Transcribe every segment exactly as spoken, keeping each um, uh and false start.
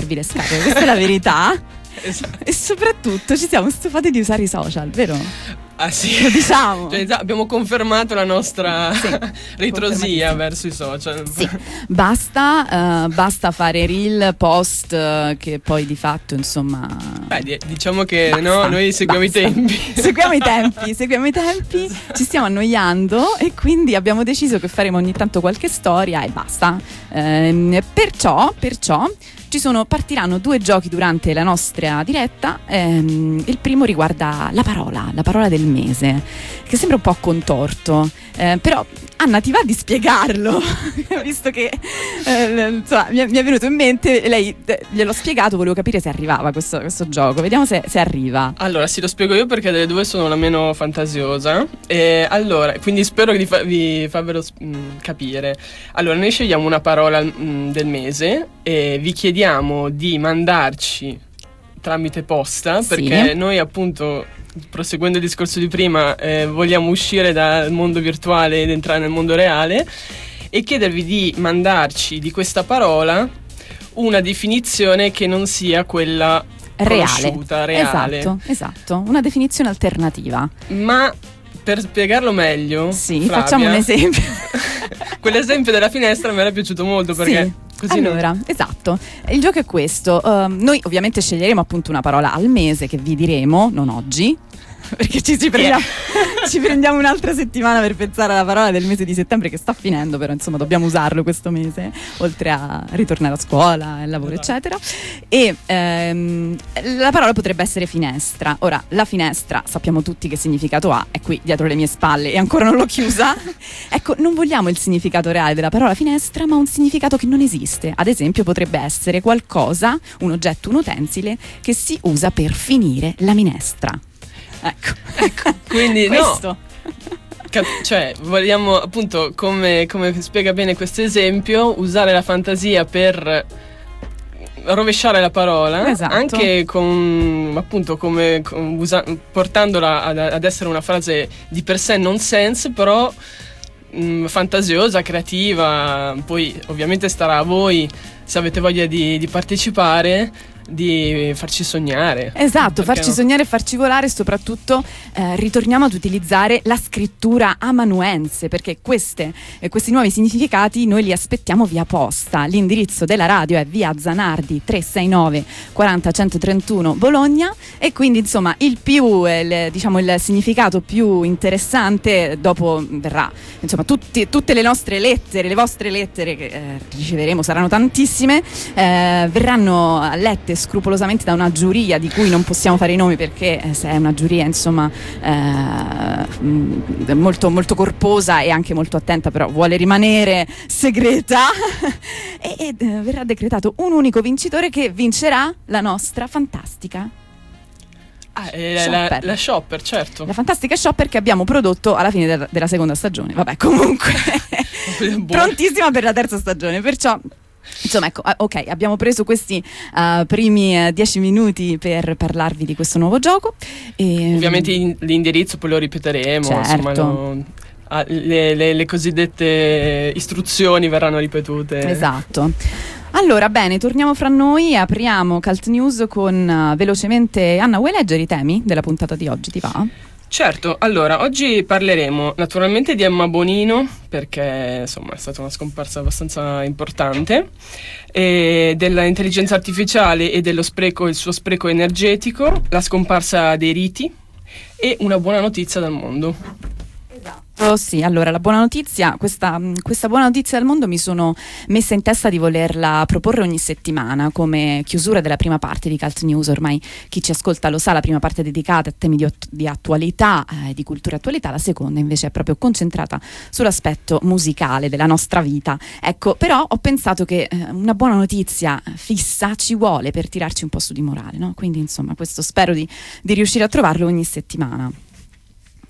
rompervi le scatole, questa è la verità. Esatto. E soprattutto ci siamo stufati di usare i social, vero? Ah sì, lo diciamo. Cioè, abbiamo confermato la nostra sì, ritrosia verso i social. Sì, basta, uh, basta fare reel, post, uh, che poi di fatto insomma. Beh, diciamo che basta, no, noi seguiamo basta. i tempi. Seguiamo i tempi, seguiamo i tempi, ci stiamo annoiando e quindi abbiamo deciso che faremo ogni tanto qualche storia e basta. Ehm, perciò, perciò. Ci sono, partiranno due giochi durante la nostra diretta. Ehm, il primo riguarda la parola, la parola del mese, che sembra un po' contorto, eh, però Anna ti va di spiegarlo? Visto che eh, insomma, mi, è, mi è venuto in mente, lei eh, gliel'ho spiegato, volevo capire se arrivava questo, questo gioco, vediamo se, se arriva. Allora sì, lo spiego io perché delle due sono la meno fantasiosa. E allora, quindi spero di fa- vi farvelo mh, capire. Allora, noi scegliamo una parola mh, del mese e vi chiediamo di mandarci tramite posta, sì. perché noi appunto, proseguendo il discorso di prima, eh, vogliamo uscire dal mondo virtuale ed entrare nel mondo reale, e chiedervi di mandarci di questa parola una definizione che non sia quella conosciuta, reale. Esatto, esatto, una definizione alternativa. Ma per spiegarlo meglio, sì, Flavia, facciamo un esempio. Quell'esempio della finestra mi era piaciuto molto, perché sì. Così allora, non... esatto, il gioco è questo. Uh, noi ovviamente sceglieremo appunto una parola al mese che vi diremo, non oggi, perché ci, ci, prendiamo, yeah. ci prendiamo un'altra settimana per pensare alla parola del mese di settembre, che sta finendo, però insomma dobbiamo usarlo questo mese, oltre a ritornare a scuola, al lavoro, esatto. eccetera. E ehm, la parola potrebbe essere finestra. Ora, la finestra sappiamo tutti che significato ha, è qui dietro le mie spalle e ancora non l'ho chiusa. Ecco, non vogliamo il significato reale della parola finestra, ma un significato che non esiste. Ad esempio potrebbe essere qualcosa, un oggetto, un utensile che si usa per finire la minestra. Ecco, ecco, quindi questo. No, cap- cioè vogliamo appunto, come, come spiega bene questo esempio, usare la fantasia per rovesciare la parola, esatto. anche con appunto come con, usa- portandola ad, ad essere una frase di per sé nonsense, però mh, fantasiosa, creativa. Poi ovviamente starà a voi, se avete voglia di, di partecipare, di farci sognare. Esatto, Perché farci no? sognare e farci volare, e soprattutto eh, ritorniamo ad utilizzare la scrittura amanuense, perché queste, eh, questi nuovi significati noi li aspettiamo via posta. L'indirizzo della radio è via Zanardi trecentosessantanove quaranta centotrentuno Bologna, e quindi insomma il più il, diciamo il significato più interessante dopo verrà, insomma tutti, tutte le nostre lettere, le vostre lettere che eh, riceveremo, saranno tantissime, eh, verranno lette scrupolosamente da una giuria di cui non possiamo fare i nomi, perché eh, se è una giuria insomma eh, molto, molto corposa e anche molto attenta, però vuole rimanere segreta e, e eh, verrà decretato un unico vincitore, che vincerà la nostra fantastica Ah, eh, shopper. La, la shopper, certo. La fantastica shopper che abbiamo prodotto alla fine de- della seconda stagione. Vabbè, comunque prontissima per la terza stagione, perciò insomma, ecco, ok, abbiamo preso questi uh, primi uh, dieci minuti per parlarvi di questo nuovo gioco. E, ovviamente in, l'indirizzo poi lo ripeteremo, certo. insomma, no, ah, le, le, le cosiddette istruzioni verranno ripetute. Esatto. Allora, bene, torniamo fra noi e apriamo Cult News con uh, velocemente. Anna, vuoi leggere i temi della puntata di oggi? Ti va? Certo, allora, oggi parleremo naturalmente di Emma Bonino, perché insomma è stata una scomparsa abbastanza importante, e dell'intelligenza artificiale e dello spreco, il suo spreco energetico, la scomparsa dei riti e una buona notizia dal mondo. Oh sì, allora la buona notizia, questa, questa buona notizia del mondo mi sono messa in testa di volerla proporre ogni settimana come chiusura della prima parte di Cult News. Ormai chi ci ascolta lo sa, la prima parte è dedicata a temi di, di attualità, eh, di cultura e attualità, la seconda invece è proprio concentrata sull'aspetto musicale della nostra vita. Ecco, però ho pensato che eh, una buona notizia fissa ci vuole per tirarci un po' su di morale, no? Quindi insomma questo spero di, di riuscire a trovarlo ogni settimana.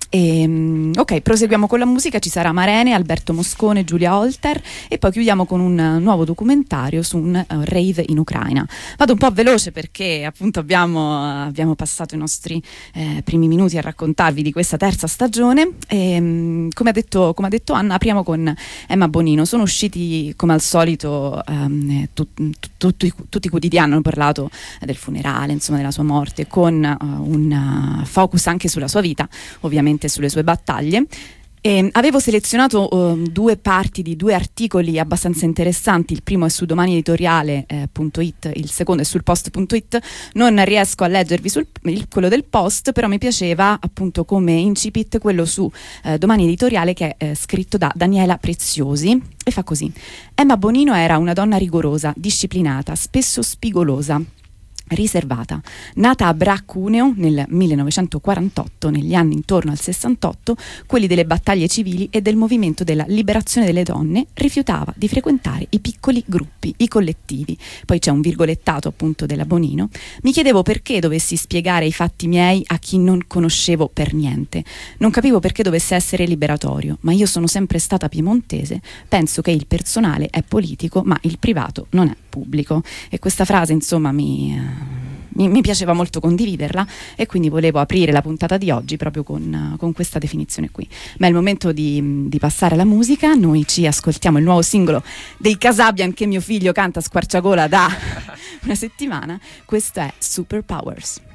E, ok, proseguiamo con la musica, ci sarà Marene, Alberto Moscone, Giulia Holter e poi chiudiamo con un nuovo documentario su un uh, rave in Ucraina. Vado un po' veloce perché appunto abbiamo, abbiamo passato i nostri eh, primi minuti a raccontarvi di questa terza stagione e um, come, ha detto, come ha detto Anna, apriamo con Emma Bonino. Sono usciti come al solito um, tu, tu, tutti, tutti i quotidiani hanno parlato del funerale, insomma della sua morte, con uh, un uh, focus anche sulla sua vita, ovviamente sulle sue battaglie. E avevo selezionato uh, due parti di due articoli abbastanza interessanti. Il primo è su domani editoriale punto it, il secondo è sul post punto it. Non riesco a leggervi sul, il, quello del Post, però mi piaceva appunto come incipit quello su eh, domani editoriale, che è eh, scritto da Daniela Preziosi e fa così: Emma Bonino era una donna rigorosa, disciplinata, spesso spigolosa, riservata. Nata a Bra Cuneo nel millenovecentoquarantotto, negli anni intorno al sessantotto, quelli delle battaglie civili e del movimento della liberazione delle donne, rifiutava di frequentare i piccoli gruppi, i collettivi. Poi c'è un virgolettato appunto della Bonino. Mi chiedevo perché dovessi spiegare i fatti miei a chi non conoscevo per niente. Non capivo perché dovesse essere liberatorio, ma io sono sempre stata piemontese. Penso che il personale è politico, ma il privato non è pubblico. E questa frase insomma mi... Mi, mi piaceva molto condividerla e quindi volevo aprire la puntata di oggi proprio con, con questa definizione qui. Ma è il momento di, di passare alla musica. Noi ci ascoltiamo il nuovo singolo dei Kasabian che mio figlio canta a squarciagola da una settimana. Questo è Superpowers.